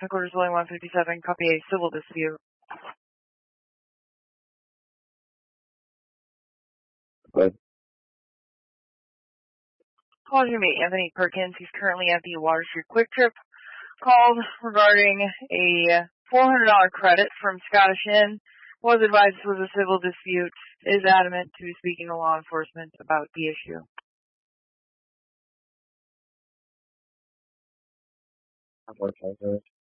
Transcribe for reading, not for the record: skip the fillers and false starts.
Headquarters Building 157, copy a civil dispute. Good. Call you me, Anthony Perkins. He's currently at the Water Street Quick Trip. Called regarding a $400 credit from Scottish Inn. Was advised this was a civil dispute. Is adamant to be speaking to law enforcement about the issue. Unfortunately.